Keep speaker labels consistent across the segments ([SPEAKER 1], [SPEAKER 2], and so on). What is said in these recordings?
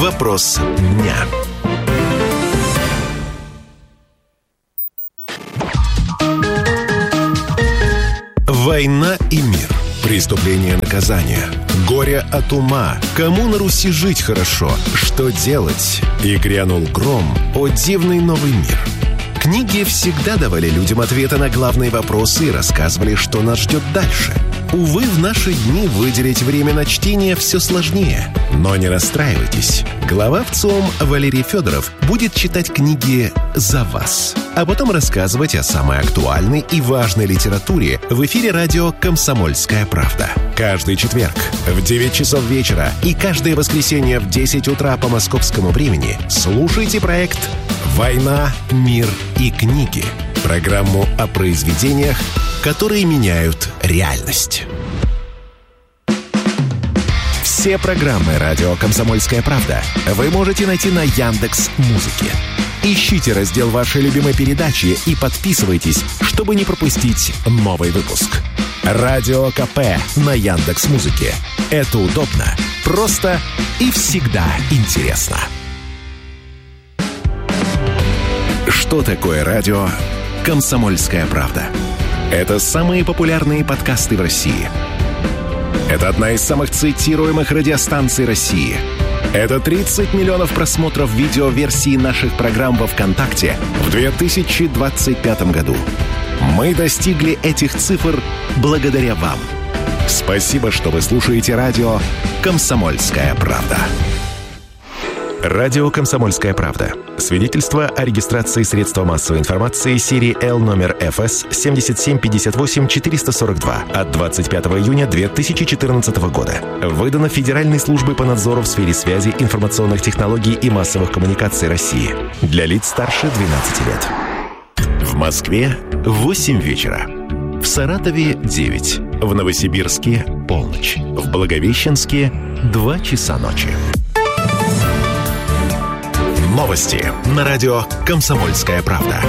[SPEAKER 1] Вопрос дня. Война и мир. Преступление, наказание. Горе от ума. Кому на Руси жить хорошо? Что делать? И грянул гром. О, дивный новый мир. Книги всегда давали людям ответы на главные вопросы и рассказывали, что нас ждет дальше. Увы, в наши дни выделить время на чтение все сложнее. Но не расстраивайтесь. Глава ВЦИОМ Валерий Федоров будет читать книги за вас, а потом рассказывать о самой актуальной и важной литературе в эфире радио «Комсомольская правда». Каждый четверг в 9 часов вечера и каждое воскресенье в 10 утра по московскому времени слушайте проект «Война, мир и книги». Программу о произведениях, которые меняют реальность. Все программы радио «Комсомольская правда» вы можете найти на Яндекс.Музыке. Ищите раздел вашей любимой передачи и подписывайтесь, чтобы не пропустить новый выпуск. Радио КП на Яндекс.Музыке. Это удобно, просто и всегда интересно. Что такое радио «Комсомольская правда»? Это самые популярные подкасты в России. Это одна из самых цитируемых радиостанций России. Это 30 миллионов просмотров видеоверсии наших программ во ВКонтакте в 2025 году. Мы достигли этих цифр благодаря вам. Спасибо, что вы слушаете радио «Комсомольская правда». Радио «Комсомольская правда». Свидетельство о регистрации средства массовой информации серии L номер ФС 7758-442 от 25 июня 2014 года. Выдано Федеральной службой по надзору в сфере связи, информационных технологий и массовых коммуникаций России. Для лиц старше 12 лет. В Москве 8 вечера. В Саратове 9. В Новосибирске полночь. В Благовещенске 2 часа ночи. Новости на радио «Комсомольская правда».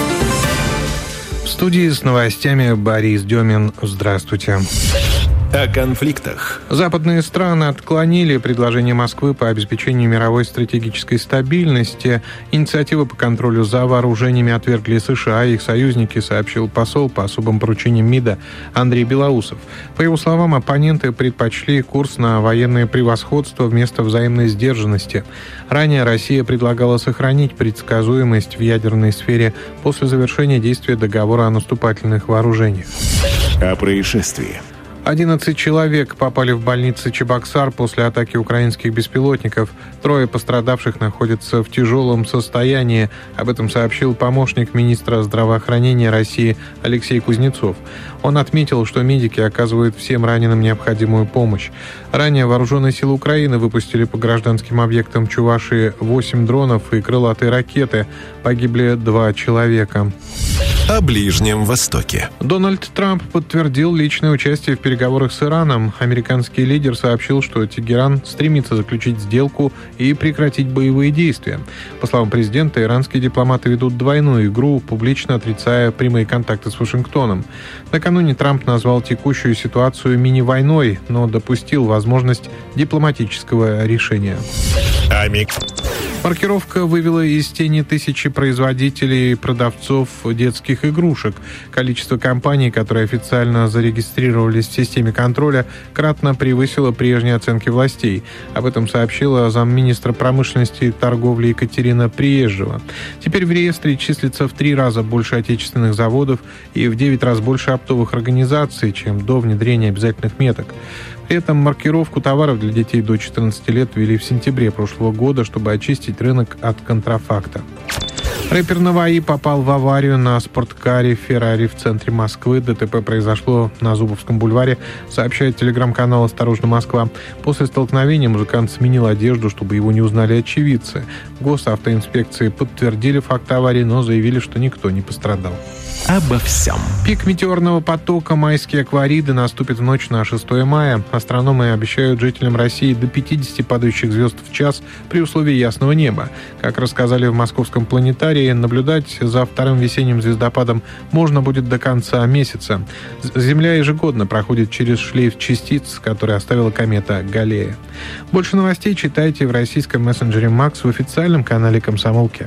[SPEAKER 2] В студии с новостями Борис Демин. Здравствуйте.
[SPEAKER 1] О конфликтах.
[SPEAKER 2] Западные страны отклонили предложение Москвы по обеспечению мировой стратегической стабильности. Инициативу по контролю за вооружениями отвергли США и их союзники, сообщил посол по особым поручениям МИДа Андрей Белоусов. По его словам, оппоненты предпочли курс на военное превосходство вместо взаимной сдержанности. Ранее Россия предлагала сохранить предсказуемость в ядерной сфере после завершения действия договора о наступательных вооружениях.
[SPEAKER 1] О происшествии.
[SPEAKER 2] 11 человек попали в больницу Чебоксар после атаки украинских беспилотников. 3 пострадавших находятся в тяжелом состоянии. Об этом сообщил помощник министра здравоохранения России Алексей Кузнецов. Он отметил, что медики оказывают всем раненым необходимую помощь. Ранее вооруженные силы Украины выпустили по гражданским объектам Чувашии 8 дронов и крылатые ракеты. Погибли 2 человека.
[SPEAKER 1] О Ближнем Востоке.
[SPEAKER 2] Дональд Трамп подтвердил личное участие в переговорах с Ираном. Американский лидер сообщил, что Тегеран стремится заключить сделку и прекратить боевые действия. По словам президента, иранские дипломаты ведут двойную игру, публично отрицая прямые контакты с Вашингтоном. Накануне Трамп назвал текущую ситуацию мини-войной, но допустил возможность дипломатического решения. Маркировка вывела из тени тысячи производителей и продавцов детских игрушек. Количество компаний, которые официально зарегистрировались в системе контроля, кратно превысило прежние оценки властей. Об этом сообщила замминистра промышленности и торговли Екатерина Приезжева. Теперь в реестре числится в 3 раза больше отечественных заводов и в 9 раз больше оптовых организаций, чем до внедрения обязательных меток. При этом маркировку товаров для детей до 14 лет ввели в сентябре прошлого года, чтобы очистить рынок от контрафакта. Рэпер Наваи попал в аварию на спорткаре «Феррари» в центре Москвы. ДТП произошло на Зубовском бульваре, сообщает телеграм-канал «Осторожно, Москва». После столкновения музыкант сменил одежду, чтобы его не узнали очевидцы. В госавтоинспекции подтвердили факт аварии, но заявили, что никто не пострадал.
[SPEAKER 1] Обо всем.
[SPEAKER 2] Пик метеорного потока «Майские аквариды» наступит в ночь на 6 мая. Астрономы обещают жителям России до 50 падающих звезд в час при условии ясного неба. Как рассказали в московском планетарии, Болгарии наблюдать за вторым весенним звездопадом можно будет до конца месяца. Земля ежегодно проходит через шлейф частиц, который оставила комета Галлея. Больше новостей читайте в российском мессенджере Макс в официальном канале «Комсомолки».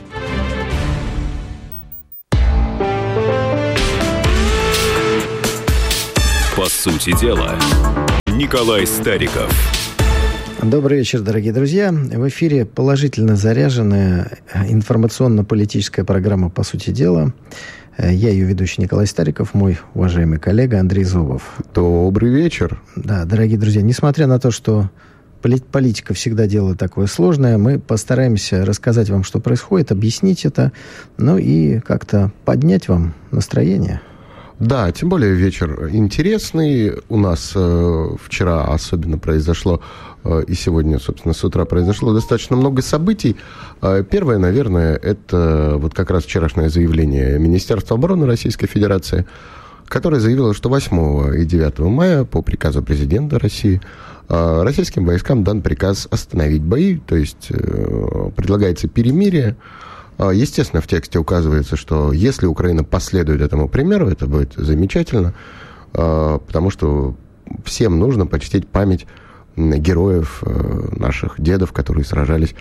[SPEAKER 1] По сути дела, Николай Стариков.
[SPEAKER 3] Добрый вечер, дорогие друзья. В эфире положительно заряженная информационно-политическая программа «По сути дела». Я ее ведущий Николай Стариков, мой уважаемый коллега Андрей Зубов.
[SPEAKER 4] Добрый вечер.
[SPEAKER 3] Да, дорогие друзья, несмотря на то, что политика всегда дело такое сложное, мы постараемся рассказать вам, что происходит, объяснить это, ну и как-то поднять вам настроение.
[SPEAKER 4] Да, тем более вечер интересный. У нас вчера особенно произошло, и сегодня, собственно, с утра произошло достаточно много событий. Первое, наверное, это вот как раз вчерашнее заявление Министерства обороны Российской Федерации, которое заявило, что 8 и 9 мая по приказу президента России российским войскам дан приказ остановить бои, то есть предлагается перемирие. Естественно, в тексте указывается, что если Украина последует этому примеру, это будет замечательно, потому что всем нужно почтить память героев, наших дедов, которые сражались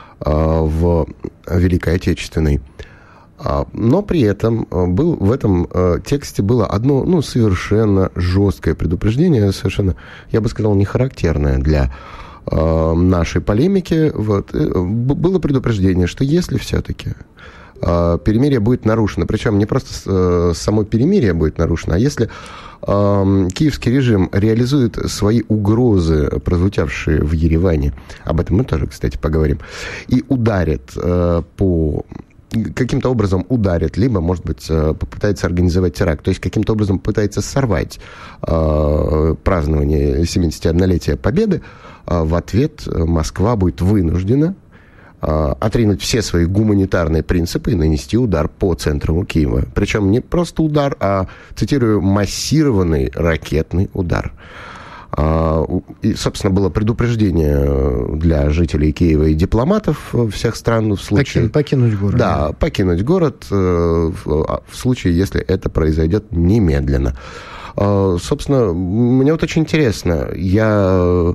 [SPEAKER 4] в Великой Отечественной. Но при этом в этом тексте было одно совершенно жесткое предупреждение, совершенно, я бы сказал, не характерное для нашей полемики. Было предупреждение, что если все-таки перемирие будет нарушено, причем не просто само перемирие будет нарушено, а если киевский режим реализует свои угрозы, прозвучавшие в Ереване, об этом мы тоже, кстати, поговорим, и ударит каким-то образом ударит, либо, может быть, попытается организовать теракт, то есть каким-то образом пытается сорвать празднование 71-летия Победы, в ответ Москва будет вынуждена отринуть все свои гуманитарные принципы и нанести удар по центру Киева. Причем не просто удар, а, цитирую, массированный ракетный удар. И, собственно, было предупреждение для жителей Киева и дипломатов всех стран в случае...
[SPEAKER 3] Покинуть город.
[SPEAKER 4] Да, покинуть город в случае, если это произойдет немедленно. Собственно, мне вот очень интересно, я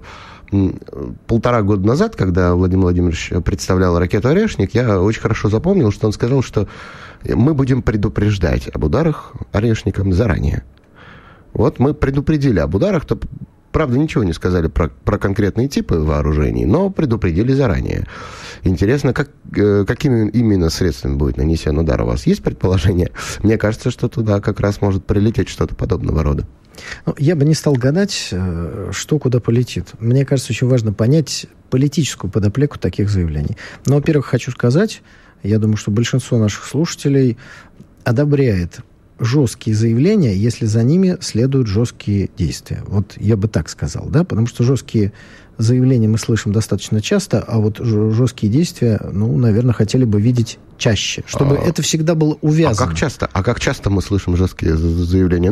[SPEAKER 4] 1,5 года назад, когда Владимир Владимирович представлял ракету «Орешник», я очень хорошо запомнил, что он сказал, что мы будем предупреждать об ударах «Орешником» заранее. Вот мы предупредили об ударах, то, правда, ничего не сказали про конкретные типы вооружений, но предупредили заранее. Интересно, какими именно средствами будет нанесен удар? У вас есть предположение? Мне кажется, что туда как раз может прилететь что-то подобного рода.
[SPEAKER 3] Я бы не стал гадать, что куда полетит. Мне кажется, очень важно понять политическую подоплеку таких заявлений. Но, во-первых, хочу сказать, я думаю, что большинство наших слушателей одобряет жесткие заявления, если за ними следуют жесткие действия. Вот я бы так сказал, да, потому что жесткие заявления мы слышим достаточно часто, а вот жесткие действия, наверное, хотели бы видеть чаще, чтобы это всегда было увязано.
[SPEAKER 4] А как часто мы слышим жесткие заявления?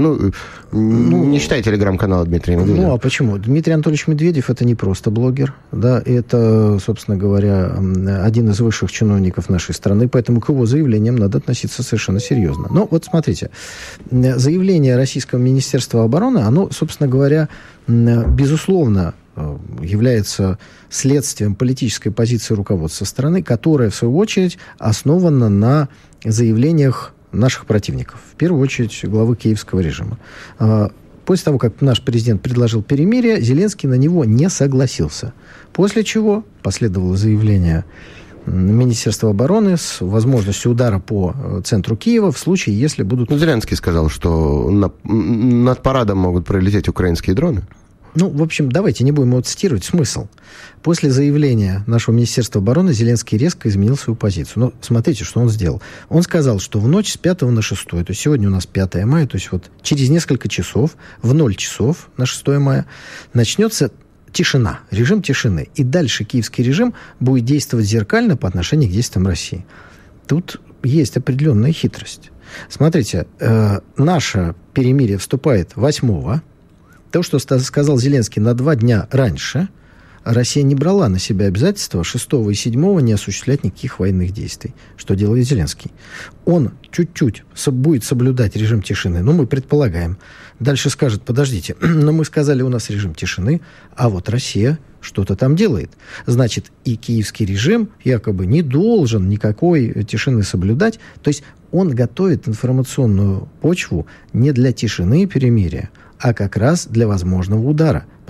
[SPEAKER 4] Не читай телеграм-канал Дмитрия Медведева.
[SPEAKER 3] А почему? Дмитрий Анатольевич Медведев — это не просто блогер, да, это, собственно говоря, один из высших чиновников нашей страны, поэтому к его заявлениям надо относиться совершенно серьезно. Но вот смотрите, заявление Российского Министерства обороны, оно, собственно говоря, безусловно, является следствием политической позиции руководства страны, которая, в свою очередь, основана на заявлениях наших противников, в первую очередь главы киевского режима. После того, как наш президент предложил перемирие, Зеленский на него не согласился. После чего последовало заявление Министерства обороны с возможностью удара по центру Киева в случае, если будут...
[SPEAKER 4] Зеленский сказал, что над парадом могут пролететь украинские дроны.
[SPEAKER 3] В общем, давайте не будем его цитировать. Смысл. После заявления нашего Министерства обороны Зеленский резко изменил свою позицию. Но смотрите, что он сделал. Он сказал, что в ночь с 5 на 6, то есть сегодня у нас 5 мая, то есть вот через несколько часов, в 0 часов на 6 мая, начнется тишина, режим тишины. И дальше киевский режим будет действовать зеркально по отношению к действиям России. Тут есть определенная хитрость. Смотрите, наше перемирие вступает 8-го. То, что сказал Зеленский на 2 дня раньше, Россия не брала на себя обязательства 6 и 7 не осуществлять никаких военных действий. Что делает Зеленский? Он чуть-чуть будет соблюдать режим тишины. Ну, мы предполагаем. Дальше скажет, подождите, но мы сказали, у нас режим тишины, а вот Россия что-то там делает. Значит, и киевский режим якобы не должен никакой тишины соблюдать. То есть он готовит информационную почву не для тишины и перемирия, а как раз для возможного удара.